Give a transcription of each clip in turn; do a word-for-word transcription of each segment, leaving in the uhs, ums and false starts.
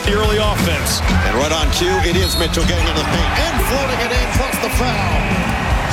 the early offense. And right on cue, it is Mitchell getting in the paint and floating it in, plus the foul.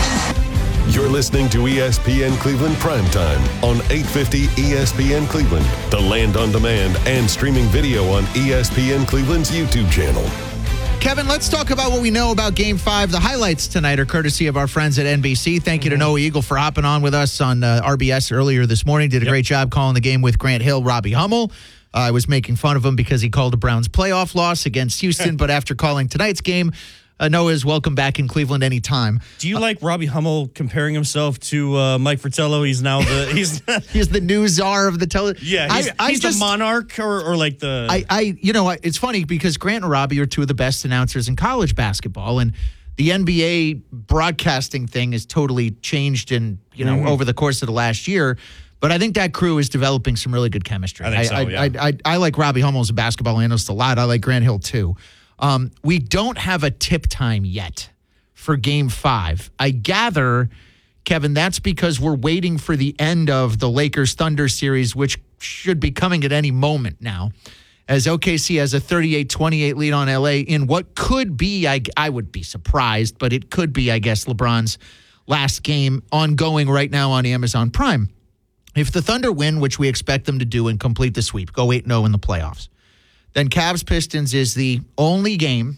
You're listening to E S P N Cleveland Primetime on eight fifty E S P N Cleveland, the Land on Demand, and streaming video on E S P N Cleveland's YouTube channel. Kevin, let's talk about what we know about Game five. The highlights tonight are courtesy of our friends at N B C. Thank you to Noah Eagle for hopping on with us on uh, R B S earlier this morning. Did a Yep. great job calling the game with Grant Hill, Robbie Hummel. Uh, I was making fun of him because he called the Browns' playoff loss against Houston, but after calling tonight's game, uh, Noah is welcome back in Cleveland anytime. Do you uh, like Robbie Hummel comparing himself to uh, Mike Fratello? He's now the he's he's the new czar of the television. Yeah, he's, I, I he's just, the monarch or, or like the. I, I, you know, it's funny because Grant and Robbie are two of the best announcers in college basketball, and the N B A broadcasting thing has totally changed in you know mm-hmm. over the course of the last year. But I think that crew is developing some really good chemistry. I think so, I, yeah. I, I, I, I like Robbie Hummel as a basketball analyst a lot. I like Grant Hill, too. Um, we don't have a tip time yet for Game five. I gather, Kevin, that's because we're waiting for the end of the Lakers-Thunder series, which should be coming at any moment now, as O K C has a thirty-eight twenty-eight lead on L A in what could be, I, I would be surprised, but it could be, I guess, LeBron's last game ongoing right now on Amazon Prime. If the Thunder win, which we expect them to do and complete the sweep, go eight and oh in the playoffs, then Cavs-Pistons is the only game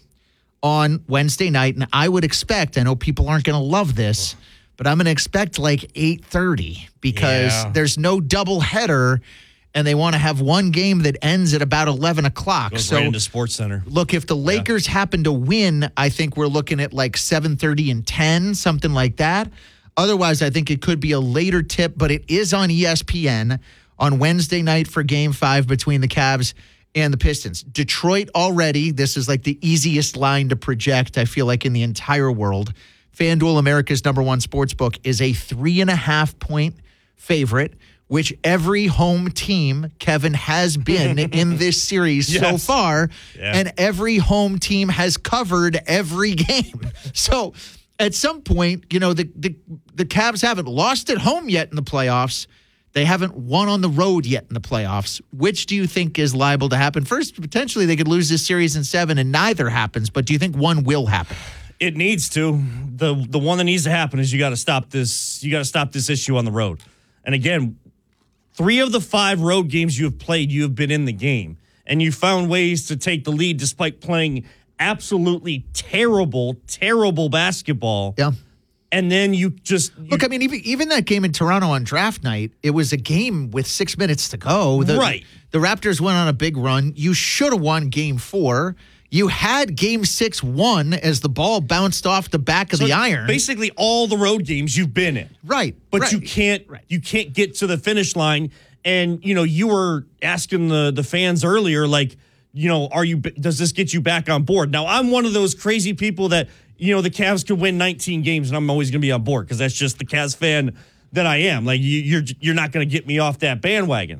on Wednesday night, and I would expect, I know people aren't going to love this, but I'm going to expect like eight thirty because Yeah. there's no doubleheader, and they want to have one game that ends at about eleven o'clock. Goes so right into Sports Center. Look, if the Lakers yeah. happen to win, I think we're looking at like seven thirty and ten, something like that. Otherwise, I think it could be a later tip, but it is on E S P N on Wednesday night for Game five between the Cavs and the Pistons. Detroit already, this is like the easiest line to project, I feel like, in the entire world. FanDuel, America's number one sports book, is a three and a half point favorite, which every home team, Kevin, has been in this series yes. so far, yeah. and every home team has covered every game. So at some point, you know, the, the the Cavs haven't lost at home yet in the playoffs. They haven't won on the road yet in the playoffs. Which do you think is liable to happen? First, potentially they could lose this series in seven and neither happens, but do you think one will happen? It needs to. The the one that needs to happen is you got to stop this you got to stop this issue on the road. And again, three of the five road games you have played, you have been in the game, and you found ways to take the lead despite playing absolutely terrible, terrible basketball. Yeah. And then you just... You, Look, I mean, even even that game in Toronto on draft night, it was a game with six minutes to go. The, right. The Raptors went on a big run. You should have won game four. You had game six won as the ball bounced off the back of so the iron. Basically all the road games you've been in. Right. But right. you can't right. you can't get to the finish line. And, you know, you were asking the, the fans earlier, like, you know, are you? Does this get you back on board? Now, I'm one of those crazy people that, you know, the Cavs could win nineteen games and I'm always going to be on board because that's just the Cavs fan that I am. Like, you, you're you're not going to get me off that bandwagon.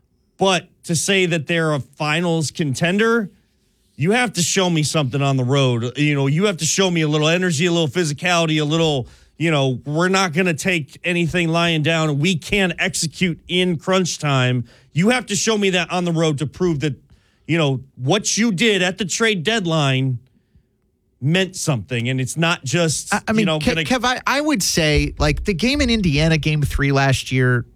But to say that they're a finals contender, you have to show me something on the road. You know, you have to show me a little energy, a little physicality, a little, you know, we're not going to take anything lying down. We can execute in crunch time. You have to show me that on the road to prove that, you know, what you did at the trade deadline meant something. And it's not just, I, I mean, you know, Kev, gonna... Kev I, I would say, like, the game in Indiana, game three last year,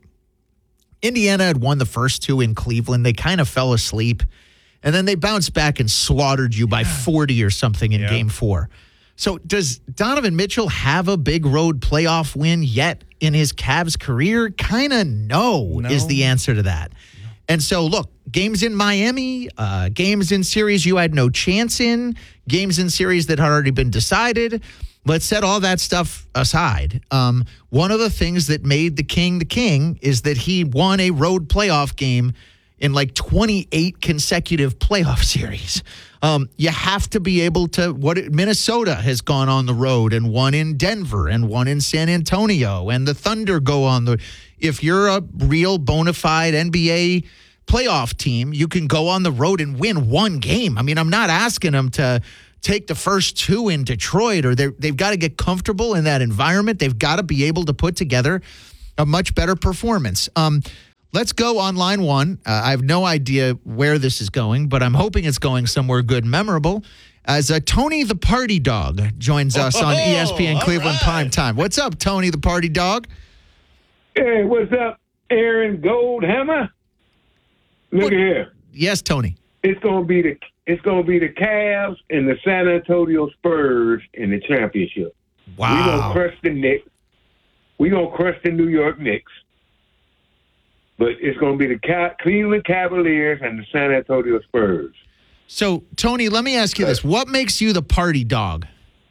Indiana had won the first two in Cleveland. They kind of fell asleep. And then they bounced back and slaughtered you by forty or something in yeah. game four. So does Donovan Mitchell have a big road playoff win yet in his Cavs career? Kind of no, no is the answer to that. No. And so, look, games in Miami, uh, games in series you had no chance in, games in series that had already been decided. Let's set all that stuff aside. Um, one of the things that made the king the king is that he won a road playoff game in like twenty-eight consecutive playoff series. Um, you have to be able to, what Minnesota has gone on the road and won in Denver and won in San Antonio, and the Thunder go on the, if you're a real bona fide N B A playoff team, you can go on the road and win one game. I mean, I'm not asking them to take the first two in Detroit, or they've got to get comfortable in that environment. They've got to be able to put together a much better performance. Um, let's go on line one. Uh, I have no idea where this is going, but I'm hoping it's going somewhere good and memorable. As uh, Tony the Party Dog joins us on E S P N Oh, Cleveland right. Primetime. What's up, Tony the Party Dog? Hey, what's up, Aaron Goldhammer? Look What? at here. Yes, Tony. It's gonna be the it's gonna be the Cavs and the San Antonio Spurs in the championship. We gonna Wow. crush the Knicks. We gonna crush the New York Knicks. But it's gonna be the Ca- Cleveland Cavaliers and the San Antonio Spurs. So, Tony, let me ask you this. What makes you the party dog?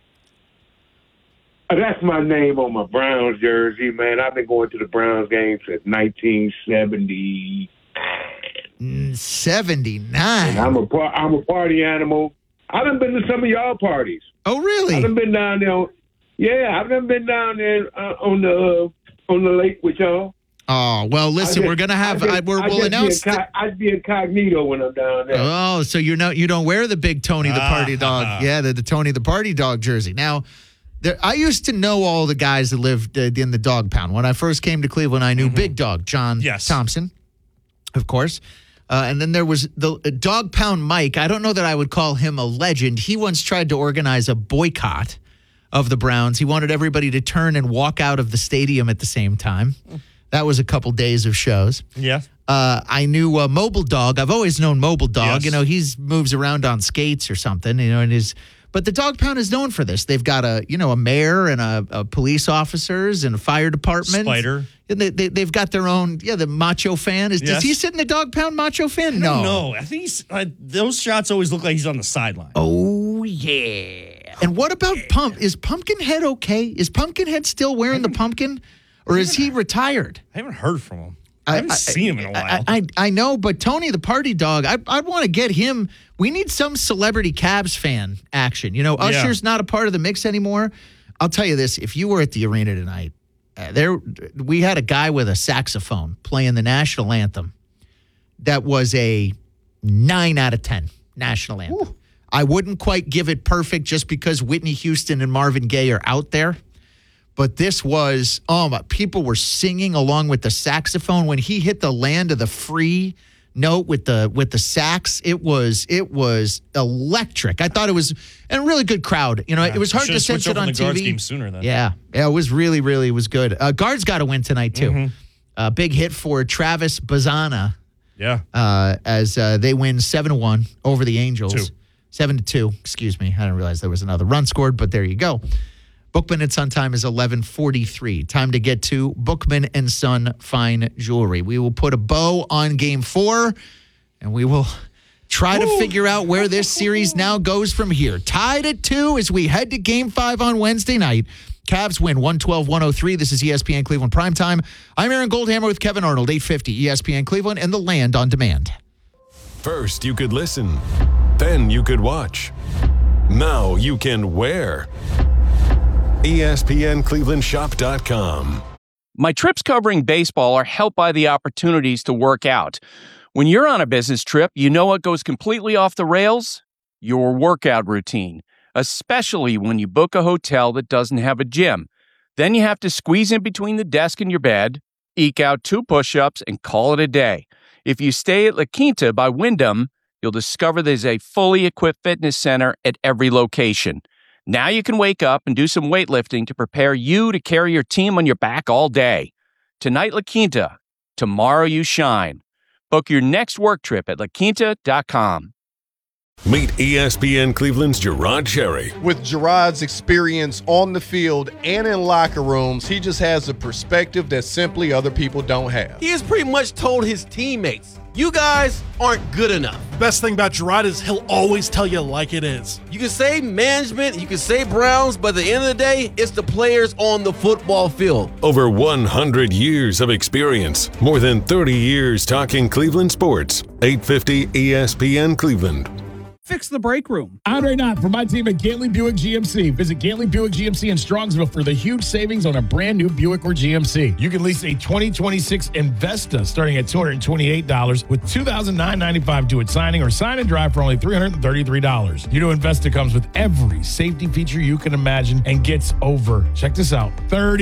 Uh, That's my name on my Browns jersey, man. I've been going to the Browns games since nineteen seventy. seventy-nine. I'm a par- I'm a party animal. I done been to some of y'all parties. Oh, I really? done been down there. On, yeah, I've done been down there uh, on the uh, on the lake with y'all. Oh, well, listen, I we're just- going to have, I just- I, we're, I we'll just announce. Be inco- the- I'd be incognito when I'm down there. Oh, so you're not, you don't wear the big Tony the Party Dog. Yeah, the, the Tony the Party Dog jersey. Now, there, I used to know all the guys that lived uh, in the dog pound. When I first came to Cleveland, I knew Big Dog, John Yes. Thompson, of course. Uh, and then there was the uh, Dog Pound Mike. I don't know that I would call him a legend. He once tried to organize a boycott of the Browns. He wanted everybody to turn and walk out of the stadium at the same time. That was a couple days of shows. Yeah. Uh, I knew uh, Mobile Dog. I've always known Mobile Dog. Yes. You know, he's moves around on skates or something. You know, and his. But the Dog Pound is known for this. They've got a you know a mayor and a, a police officers and a fire department. Spider. And they, they they've got their own. Yeah, the Macho Fan is. Yes. Does he sit in the Dog Pound Macho Fan? No. No, I think he's, uh, those shots always look like he's on the sideline. Oh yeah. And what about Pump? Is Pumpkinhead okay? Is Pumpkinhead still wearing the pumpkin, or is he retired? I haven't heard from him. I haven't seen him in a while. I, I, I know, but Tony, the Party Dog, I, I'd want to get him. We need some celebrity Cavs fan action. You know, Usher's not a part of the mix anymore. I'll tell you this: if you were at the arena tonight, uh, there we had a guy with a saxophone playing the national anthem. That was a nine out of ten national anthem. Ooh. I wouldn't quite give it perfect just because Whitney Houston and Marvin Gaye are out there. But this was, oh, my, people were singing along with the saxophone. When he hit the land of the free note with the with the sax, it was it was electric. I thought it was and a really good crowd. You know, Yeah, it was hard to should've sense switched it over on the T Guards V. game sooner then. Yeah, yeah, it was really, really it was good. Uh, Guards got a win tonight too. Mm-hmm. Uh, big hit for Travis Bazana Yeah. uh, as uh, they win seven to one over the Angels. Two. Seven to two. Excuse me. I didn't realize there was another run scored, but there you go. Bookman and Son time is eleven forty-three. Time to get to Bookman and Son Fine Jewelry. We will put a bow on game four, and we will try to figure out where this series now goes from here. Tied at two as we head to game five on Wednesday night. Cavs win one twelve one oh three. This is E S P N Cleveland Primetime. I'm Aaron Goldhammer with Kevin Arnold, eight fifty E S P N Cleveland and the Land on Demand. First, you could listen. Then you could watch. Now you can wear. E S P N Cleveland Shop dot com. My trips covering baseball are helped by the opportunities to work out. When you're on a business trip, you know what goes completely off the rails? Your workout routine, especially when you book a hotel that doesn't have a gym. Then you have to squeeze in between the desk and your bed, eke out two push-ups, and call it a day. If you stay at La Quinta by Wyndham, you'll discover there's a fully equipped fitness center at every location. Now you can wake up and do some weightlifting to prepare you to carry your team on your back all day. Tonight, La Quinta. Tomorrow, you shine. Book your next work trip at la quinta dot com. Meet E S P N Cleveland's Gerard Cherry. With Gerard's experience on the field and in locker rooms, he just has a perspective that simply other people don't have. He has pretty much told his teammates, you guys aren't good enough. Best thing about Gerard is he'll always tell you like it is. You can say management, you can say Browns, but at the end of the day, it's the players on the football field. Over one hundred years of experience. More than thirty years talking Cleveland sports. eight fifty E S P N Cleveland. Fix the break room. Andre Knott for my team at Gately Buick G M C. Visit Gately Buick G M C in Strongsville for the huge savings on a brand new Buick or G M C. You can lease a twenty twenty-six Investa starting at two hundred twenty-eight dollars with two thousand nine hundred ninety-five dollars due at signing or sign and drive for only three hundred thirty-three dollars. You know Investa comes with every safety feature you can imagine and gets over, check this out, thirty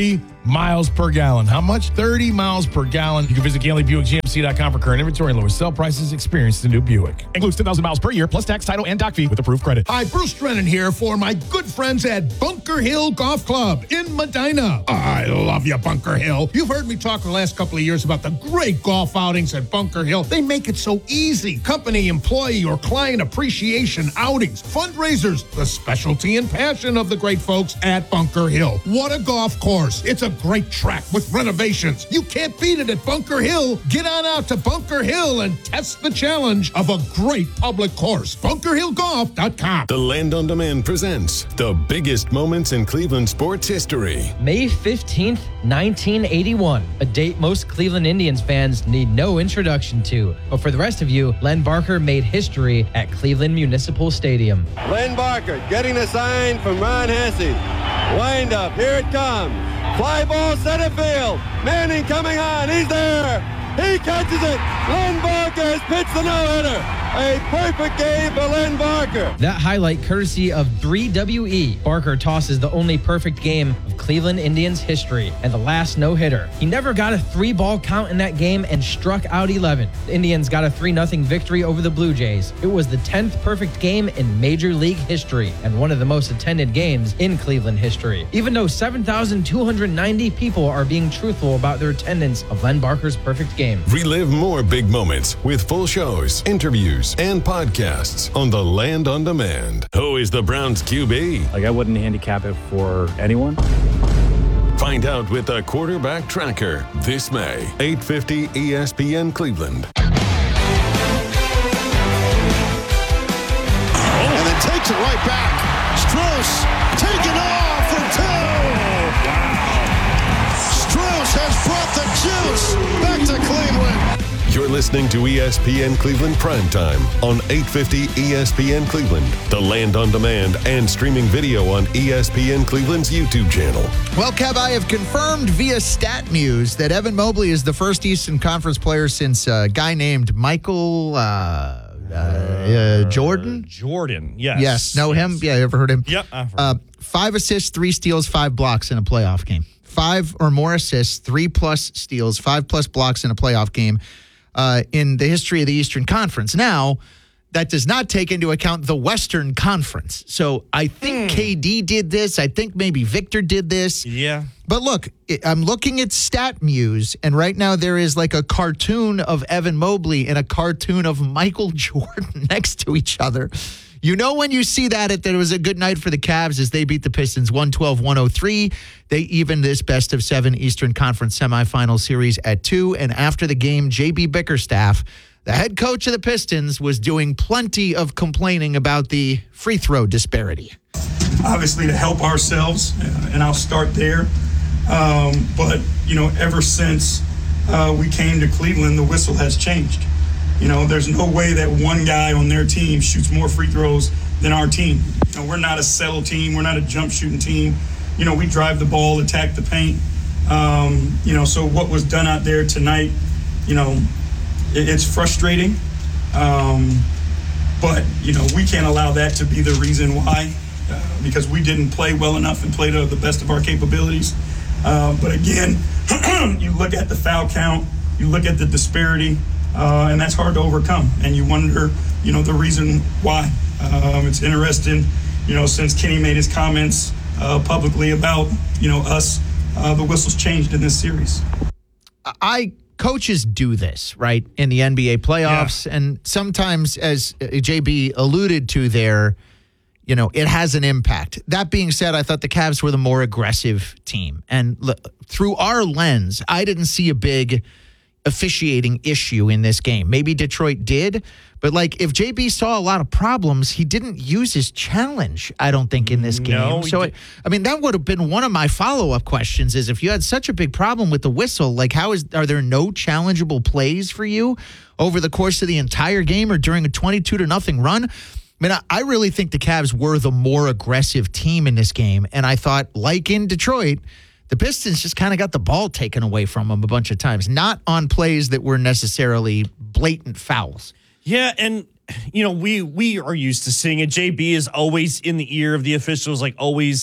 miles per gallon. How much? thirty miles per gallon. You can visit Gately Buick G M C dot com for current inventory and lowest sell prices. Experience the new Buick. Includes ten thousand miles per year plus tax, title, and dock fee with approved credit. Hi, Bruce Drennan here for my good friends at Bunker Hill Golf Club in Medina. I love you, Bunker Hill. You've heard me talk the last couple of years about the great golf outings at Bunker Hill. They make it so easy. Company, employee, or client appreciation outings, fundraisers, the specialty and passion of the great folks at Bunker Hill. What a golf course. It's a great track with renovations. You can't beat it at Bunker Hill. Get on out to Bunker Hill and test the challenge of a great public course. bunker hill golf dot com. The Land on Demand presents the biggest moments in Cleveland sports history. May fifteenth, nineteen eighty-one, a date most Cleveland Indians fans need no introduction to. But for the rest of you, Len Barker made history at Cleveland Municipal Stadium. Len Barker getting the sign from Ron Hesse. Wind up, here it comes. Fly ball center field. Manning coming on, he's there. He catches it. Len Barker has pitched the no-hitter. A perfect game for Len Barker. That highlight courtesy of three W E. Barker tosses the only perfect game of Cleveland Indians history and the last no-hitter. He never got a three-ball count in that game and struck out eleven. The Indians got a three nothing victory over the Blue Jays. It was the tenth perfect game in Major League history and one of the most attended games in Cleveland history. Even though seven thousand two hundred ninety people are being truthful about their attendance of Len Barker's perfect game. Relive more big moments with full shows, interviews, and podcasts on the Land on Demand. Who is the Browns Q B? Like, I wouldn't handicap it for anyone. Find out with the Quarterback Tracker this May, eight fifty E S P N Cleveland. And then takes it right back. Strauss taking off for two. Wow. Strauss has brought the juice back to Cleveland. You're listening to E S P N Cleveland Primetime on eight fifty E S P N Cleveland, the Land on Demand, and streaming video on E S P N Cleveland's YouTube channel. Well, Kev, I have confirmed via StatMuse that Evan Mobley is the first Eastern Conference player since a guy named Michael uh, uh, uh, Jordan. Jordan, yes. Yes, know him? Yeah, you ever heard him? Yep, I've heard uh, Five assists, three steals, five blocks in a playoff game. Five or more assists, three plus steals, five plus blocks in a playoff game. Uh, in the history of the Eastern Conference. Now, that does not take into account the Western Conference. So I think mm. K D did this. I think maybe Victor did this. Yeah. But look, I'm looking at StatMuse, and right now there is like a cartoon of Evan Mobley and a cartoon of Michael Jordan next to each other. You know when you see that, it, that it was a good night for the Cavs as they beat the Pistons one twelve one oh three. They evened this best of seven Eastern Conference semifinal series at two. And after the game, J B Bickerstaff, the head coach of the Pistons, was doing plenty of complaining about the free throw disparity. Obviously to help ourselves, and I'll start there. Um, but, you know, ever since uh, we came to Cleveland, the whistle has changed. You know, there's no way that one guy on their team shoots more free throws than our team. You know, we're not a settle team. We're not a jump shooting team. You know, we drive the ball, attack the paint. Um, you know, so what was done out there tonight, you know, it, it's frustrating. Um, but, you know, we can't allow that to be the reason why, uh, because we didn't play well enough and play to the best of our capabilities. Uh, but again, you look at the foul count, you look at the disparity, Uh, and that's hard to overcome. And you wonder, you know, the reason why. Um, it's interesting, you know, since Kenny made his comments uh, publicly about, you know, us, uh, the whistle's changed in this series. I coaches do this, right, in the N B A playoffs. Yeah. And sometimes, as J B alluded to there, you know, it has an impact. That being said, I thought the Cavs were the more aggressive team. And look, through our lens, I didn't see a big officiating issue in this game. Maybe Detroit did, but like if J B saw a lot of problems, he didn't use his challenge, I don't think, in this game. No, so, it, I mean, that would have been one of my follow-up questions is if you had such a big problem with the whistle, like how is, are there no challengeable plays for you over the course of the entire game or during a twenty-two to nothing run? I mean, I, I really think the Cavs were the more aggressive team in this game. And I thought, like in Detroit, the Pistons just kind of got the ball taken away from them a bunch of times, not on plays that were necessarily blatant fouls. Yeah, and, you know, we we are used to seeing it. J B is always in the ear of the officials, like always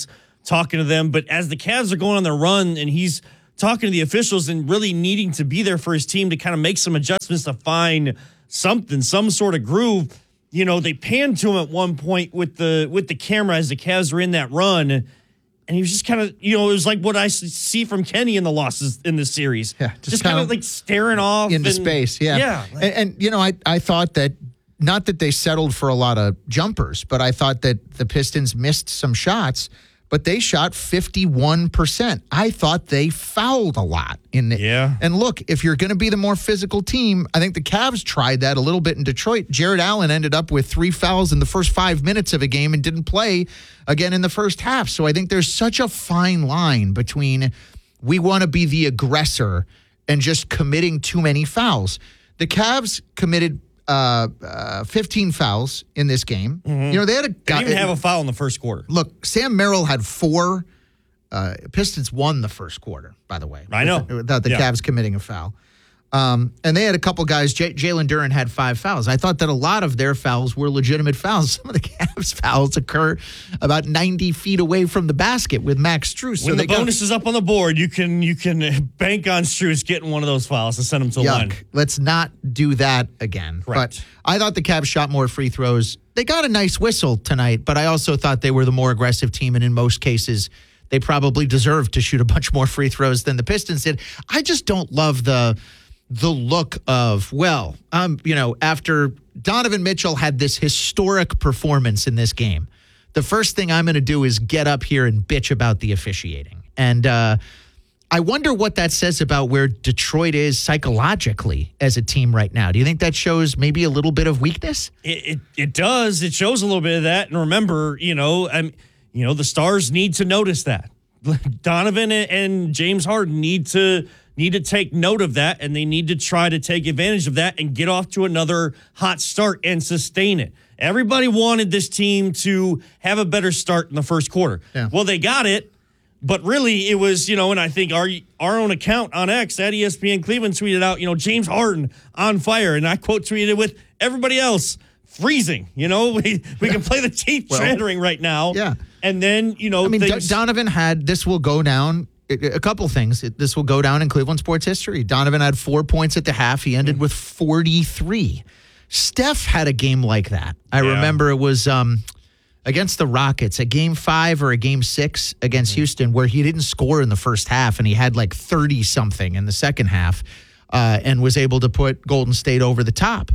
talking to them. But as the Cavs are going on their run and he's talking to the officials and really needing to be there for his team to kind of make some adjustments to find something, some sort of groove, you know, they panned to him at one point with the with the camera as the Cavs were in that run. And he was just kind of, you know, it was like what I see from Kenny in the losses in this series. Yeah, just, just kind of like staring off into and, space. Yeah. Yeah. And, and, you know, I, I thought that, not that they settled for a lot of jumpers, but I thought that the Pistons missed some shots, but they shot fifty-one percent. I thought they fouled a lot in it. Yeah. And look, if you're going to be the more physical team, I think the Cavs tried that a little bit in Detroit. Jared Allen ended up with three fouls in the first five minutes of a game and didn't play again in the first half. So I think there's such a fine line between we want to be the aggressor and just committing too many fouls. The Cavs committed Uh, uh, fifteen fouls in this game. Mm-hmm. You know, they had a guy. They didn't even have a foul in the first quarter. Look, Sam Merrill had four. Uh, Pistons won the first quarter, by the way. I know. Without, without the yeah. Cavs committing a foul. Um, and they had a couple guys. J- Jalen Duren had five fouls. I thought that a lot of their fouls were legitimate fouls. Some of the Cavs fouls occur about ninety feet away from the basket with Max Strus. When so the bonus got, is up on the board, you can you can bank on Strus getting one of those fouls to send him to the yuck. line. Let's not do that again. Correct. But I thought the Cavs shot more free throws. They got a nice whistle tonight, but I also thought they were the more aggressive team, and in most cases, they probably deserved to shoot a bunch more free throws than the Pistons did. I just don't love the the look of, well, um, you know, after Donovan Mitchell had this historic performance in this game, the first thing I'm going to do is get up here and bitch about the officiating. And uh, I wonder what that says about where Detroit is psychologically as a team right now. Do you think that shows maybe a little bit of weakness? It it, it does. It shows a little bit of that. And remember, you know, um, you know, the Stars need to notice that. Donovan and James Harden need to need to take note of that, and they need to try to take advantage of that and get off to another hot start and sustain it. Everybody wanted this team to have a better start in the first quarter. Yeah. Well, they got it, but really it was, you know, and I think our our own account on X at E S P N Cleveland tweeted out, you know, James Harden on fire, and I quote tweeted with everybody else freezing. You know, we we can play the teeth Well, chattering right now. Yeah. And then, you know, I mean, things, Do- Donovan had, this will go down, a couple things. This will go down in Cleveland sports history. Donovan had four points at the half. He ended with forty-three. Steph had a game like that. I Yeah. remember it was um, against the Rockets, a game five or a game six against Houston, where he didn't score in the first half, and he had like thirty-something in the second half uh, and was able to put Golden State over the top.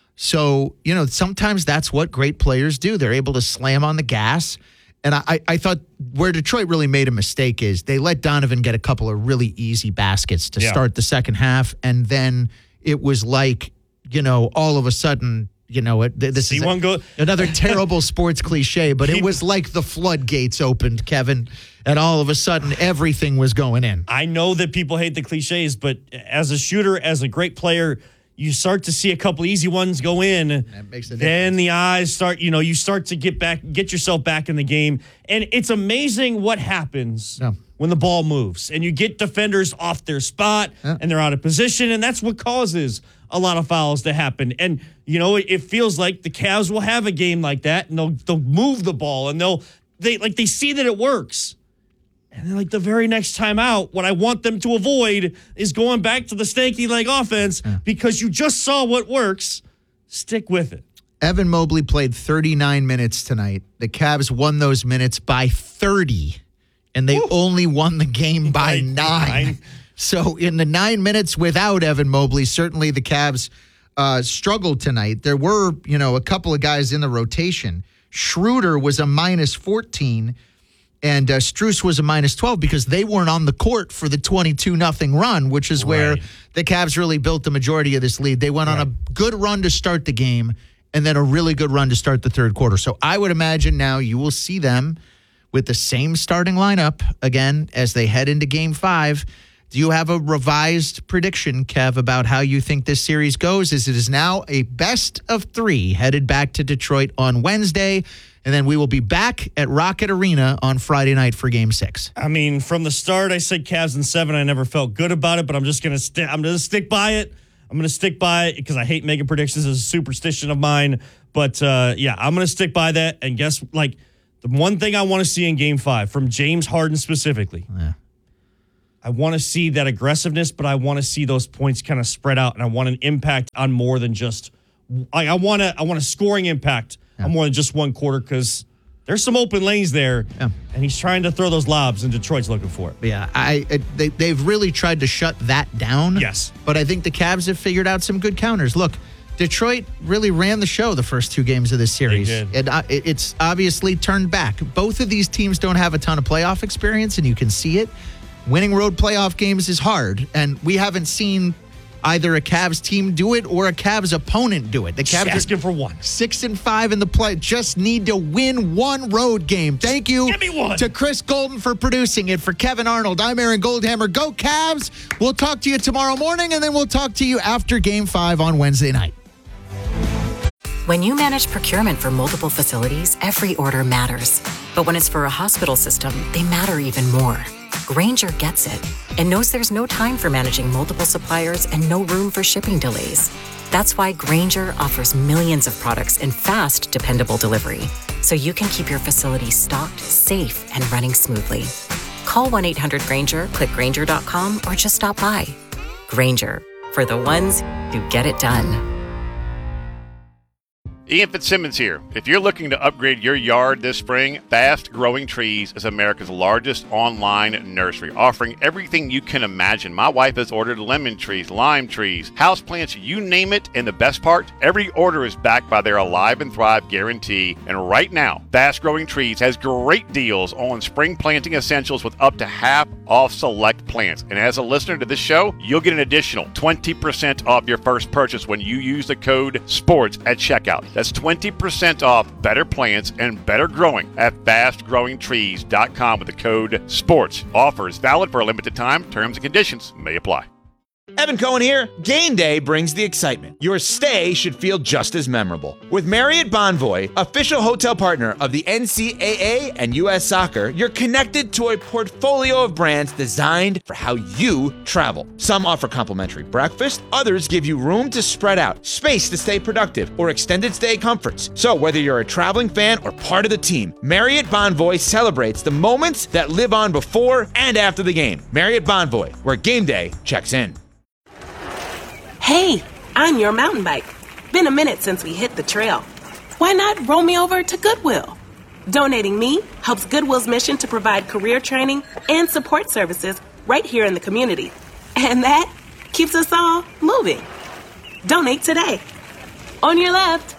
So, you know, sometimes that's what great players do. They're able to slam on the gas. And I, I thought where Detroit really made a mistake is they let Donovan get a couple of really easy baskets to Yeah. start the second half. And then it was like, you know, all of a sudden, you know, it, this See is one a- go- another terrible sports cliche, but it Keep- was like the floodgates opened, Kevin. And all of a sudden, everything was going in. I know that people hate the cliches, but as a shooter, as a great player, you start to see a couple easy ones go in. That makes a then the eyes start, you know, you start to get back, get yourself back in the game. And it's amazing what happens Yeah. when the ball moves and you get defenders off their spot Yeah. and they're out of position. And that's what causes a lot of fouls to happen. And, you know, it, it feels like the Cavs will have a game like that and they'll, they'll move the ball and they'll, they like, they see that it works. And then, like, the very next time out, what I want them to avoid is going back to the stanky leg offense because you just saw what works. Stick with it. Evan Mobley played thirty-nine minutes tonight. The Cavs won those minutes by thirty, and they Ooh. only won the game by By nine. nine. So in the nine minutes without Evan Mobley, certainly the Cavs uh, struggled tonight. There were, you know, a couple of guys in the rotation. Schroeder was a minus fourteen. And uh, Strus was a minus twelve because they weren't on the court for the twenty-two nothing run, which is where Right. the Cavs really built the majority of this lead. They went on a good run to start the game and then a really good run to start the third quarter. So I would imagine now you will see them with the same starting lineup again as they head into game five. Do you have a revised prediction, Kev, about how you think this series goes? As it is now a best of three headed back to Detroit on Wednesday. And then we will be back at Rocket Arena on Friday night for Game Six. I mean, from the start, I said Cavs in seven. I never felt good about it, but I'm just gonna st- I'm gonna stick by it. I'm gonna stick by it because I hate making predictions as a superstition of mine. But uh, yeah, I'm gonna stick by that. And guess like The one thing I want to see in game five from James Harden specifically, yeah. I want to see that aggressiveness, but I want to see those points kind of spread out, and I want an impact on more than just I, I want to I want a scoring impact yeah. on more than just one quarter because there's some open lanes there, yeah. and he's trying to throw those lobs, and Detroit's looking for it. Yeah, I, I they, they've really tried to shut that down. Yes. But I think the Cavs have figured out some good counters. Look, Detroit really ran the show the first two games of this series. They did. And uh, it, it's obviously turned back. Both of these teams don't have a ton of playoff experience, and you can see it. Winning road playoff games is hard, and we haven't seen either a Cavs team do it or a Cavs opponent do it. The Cavs just asking for one. Six and five in the play. Just need to win one road game. Thank you Give me one. to Chris Golden for producing it. For Kevin Arnold, I'm Aaron Goldhammer. Go Cavs. We'll talk to you tomorrow morning, and then we'll talk to you after game five on Wednesday night. When you manage procurement for multiple facilities, every order matters. But when it's for a hospital system, they matter even more. Grainger gets it and knows there's no time for managing multiple suppliers and no room for shipping delays. That's why Grainger offers millions of products in fast, dependable delivery, so you can keep your facility stocked, safe, and running smoothly. Call one eight hundred Grainger, click Grainger dot com, or just stop by. Grainger, for the ones who get it done. Ian Fitzsimmons here. If you're looking to upgrade your yard this spring, Fast Growing Trees is America's largest online nursery, offering everything you can imagine. My wife has ordered lemon trees, lime trees, houseplants, you name it, and the best part, every order is backed by their Alive and Thrive guarantee. And right now, Fast Growing Trees has great deals on spring planting essentials with up to half off select plants. And as a listener to this show, you'll get an additional twenty percent off your first purchase when you use the code SPORTS at checkout. That's twenty percent off better plants and better growing at fast growing trees dot com with the code SPORTS. Offers valid for a limited time. Terms and conditions may apply. Evan Cohen here. Game day brings the excitement. Your stay should feel just as memorable. With Marriott Bonvoy, official hotel partner of the N C double A and U S Soccer, you're connected to a portfolio of brands designed for how you travel. Some offer complimentary breakfast, others give you room to spread out, space to stay productive, or extended stay comforts. So whether you're a traveling fan or part of the team, Marriott Bonvoy celebrates the moments that live on before and after the game. Marriott Bonvoy, where game day checks in. Hey, I'm your mountain bike. Been a minute since we hit the trail. Why not roll me over to Goodwill? Donating me helps Goodwill's mission to provide career training and support services right here in the community. And that keeps us all moving. Donate today. On your left.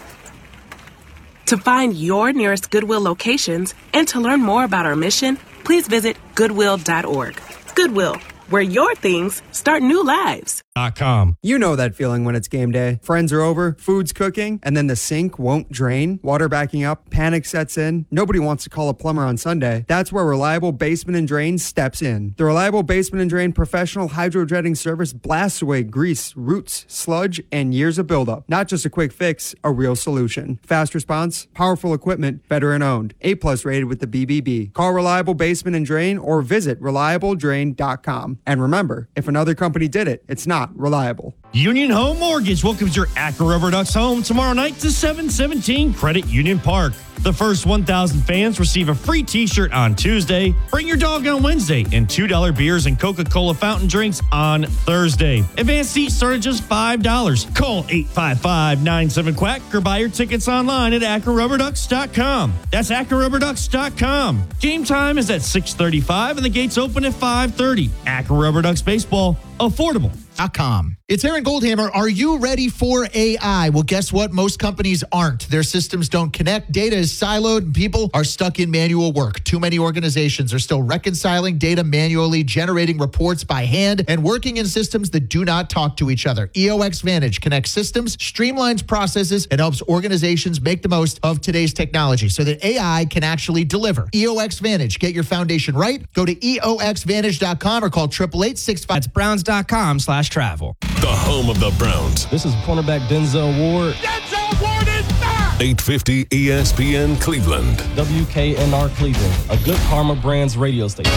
To find your nearest Goodwill locations and to learn more about our mission, please visit goodwill dot org. Goodwill, where your things start new lives. Com. You know that feeling when it's game day. Friends are over, food's cooking, and then the sink won't drain, water backing up, panic sets in. Nobody wants to call a plumber on Sunday. That's where Reliable Basement and Drain steps in. The Reliable Basement and Drain professional hydro-dredging service blasts away grease, roots, sludge, and years of buildup. Not just a quick fix, a real solution. Fast response, powerful equipment, veteran owned. A plus rated with the B B B. Call Reliable Basement and Drain or visit reliable drain dot com. And remember, if another company did it, it's not reliable. Union Home Mortgage welcomes your Acura Rubber Ducks home tomorrow night to seven seventeen Credit Union Park. The first one thousand fans receive a free t-shirt on Tuesday. Bring your dog on Wednesday and two dollar beers and Coca-Cola fountain drinks on Thursday. Advanced seats start at just five dollars. Call eight five five, nine seven, quack or buy your tickets online at acura rubber ducks dot com. That's acura rubber ducks dot com. Game time is at six thirty-five and the gates open at five thirty. Acura Rubber Ducks Baseball. Affordable. Com. It's Aaron Goldhammer. Are you ready for A I? Well, guess what? Most companies aren't. Their systems don't connect. Data is siloed and people are stuck in manual work. Too many organizations are still reconciling data manually, generating reports by hand, and working in systems that do not talk to each other. E O X Vantage connects systems, streamlines processes, and helps organizations make the most of today's technology so that A I can actually deliver. E O X Vantage. Get your foundation right. Go to E O X vantage dot com or call eight eight eight, six five. That's browns dot com slash travel. The home of the Browns. This is cornerback Denzel Ward. Denzel Ward is back! eight fifty E S P N Cleveland. W K N R Cleveland, a good Karma Brands radio station.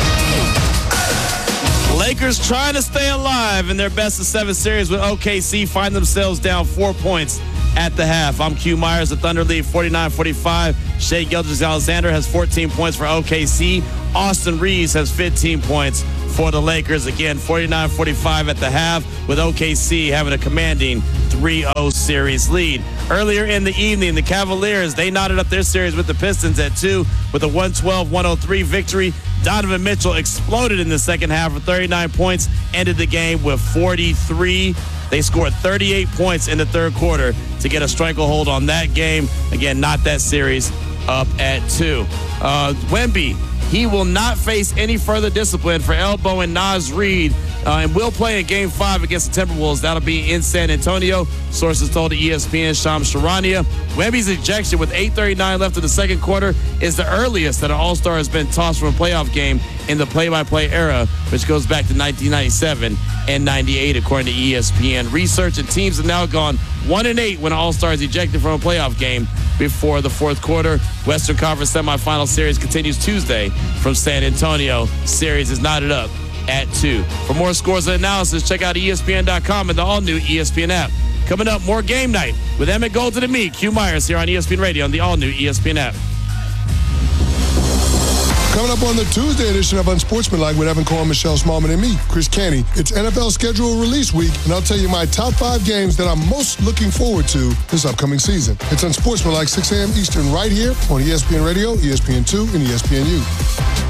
Lakers trying to stay alive in their best of seven series with O K C find themselves down four points at the half. I'm Q Myers. The Thunder lead forty-nine forty-five. Shai Gilgeous-Alexander has fourteen points for O K C. Austin Reeves has fifteen points for the Lakers. Again, forty-nine forty-five at the half, with O K C having a commanding three oh series lead. Earlier in the evening, the Cavaliers, they knotted up their series with the Pistons at two with a one twelve one oh three victory. Donovan Mitchell exploded in the second half for thirty-nine points, ended the game with forty-three. They scored thirty-eight points in the third quarter to get a stranglehold on that game. Again, not that series up at two. Uh, Wemby, he will not face any further discipline for elbowing Naz Reid uh, and will play in Game five against the Timberwolves. That'll be in San Antonio. Sources told E S P N Shams Charania. Wemby's ejection with eight thirty-nine left in the second quarter is the earliest that an All-Star has been tossed from a playoff game in the play-by-play era, which goes back to nineteen ninety-seven and ninety-eight, according to E S P N. Research and teams have now gone one and eight when an All-Star is ejected from a playoff game before the fourth quarter. Western Conference semifinal series continues Tuesday from San Antonio. Series is knotted up at two. For more scores and analysis, check out E S P N dot com and the all-new E S P N app. Coming up, more Game Night with Emmett Golden and me, Q Myers, here on E S P N Radio on the all-new E S P N app. Coming up on the Tuesday edition of Unsportsmanlike with Evan Cohen, Michelle Smallman, and me, Chris Canty. It's N F L schedule release week, and I'll tell you my top five games that I'm most looking forward to this upcoming season. It's Unsportsmanlike, six a.m. Eastern, right here on E S P N Radio, E S P N two, and E S P N U.